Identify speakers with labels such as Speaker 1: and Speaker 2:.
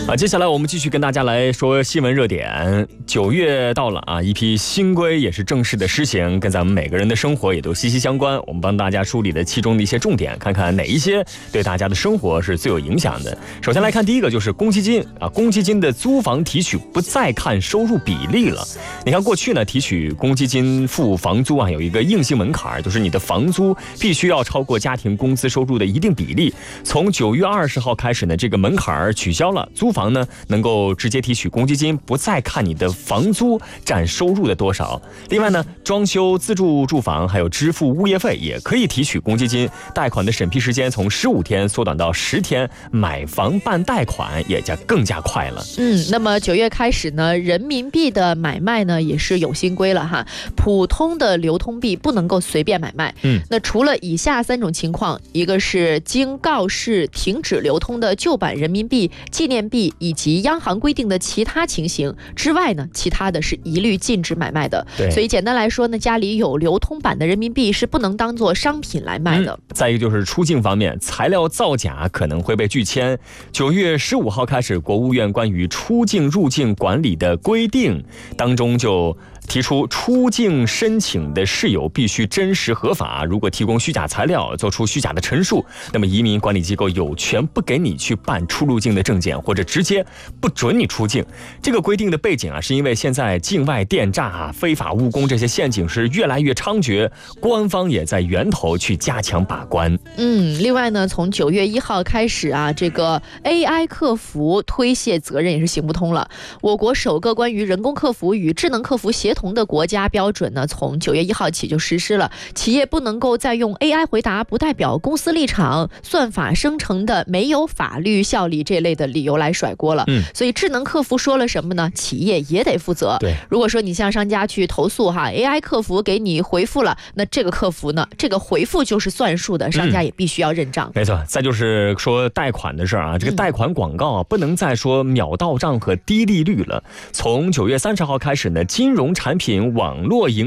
Speaker 1: 接下来我们继续跟大家来说新闻热点。9月到了啊，一批新规也是正式的施行，跟咱们每个人的生活也都息息相关。我们帮大家梳理了其中的一些重点，看看哪一些对大家的生活是最有影响的。首先来看第一个，就是公积金啊，公积金的租房提取不再看收入比例了。你看过去呢，提取公积金付房租啊，有一个硬性门槛，就是你的房租必须要超过家庭工资收入的一定比例。从9月20号开始呢，这个门槛取消了，租房呢能够直接提取公积金，不再看你的房租占收入的多少。另外呢，装修自住住房还有支付物业费也可以提取公积金，贷款的审批时间从15天缩短到10天，买房办贷款也就更加快了。
Speaker 2: 那么9月开始呢，人民币的买卖呢也是有新规了哈，普通的流通币不能够随便买卖。那除了以下3种情况，一个是经告示停止流通的旧版人民币、纪念币以及央行规定的其他情形之外呢，其他的是一律禁止买卖的。所以简单来说呢，家里有流通版的人民币是不能当做商品来卖的。
Speaker 1: 再一个就是出境方面，材料造假可能会被拒签。9月15号开始，国务院关于出境入境管理的规定当中就提出，出境申请的事由必须真实合法，如果提供虚假材料，做出虚假的陈述，那么移民管理机构有权不给你去办出入境的证件，或者直接不准你出境。这个规定的背景啊，是因为现在境外电诈、非法务工这些陷阱是越来越猖獗，官方也在源头去加强把关。
Speaker 2: 另外呢，从9月1号开始啊，这个 AI 客服推卸责任也是行不通了。我国首个关于人工客服与智能客服协同的国家标准呢，从9月1号起就实施了。企业不能够再用 AI 回答不代表公司立场、算法生成的没有法律效力这类的理由来甩锅了。所以智能客服说了什么呢？企业也得负责。如果说你向商家去投诉哈 ，AI 客服给你回复了，那这个客服呢，这个回复就是算数的，商家也必须要认账。
Speaker 1: 没错，再就是说贷款的事儿啊，这个贷款广告啊，不能再说秒到账和低利率了。从9月30号开始呢，金融产品网络营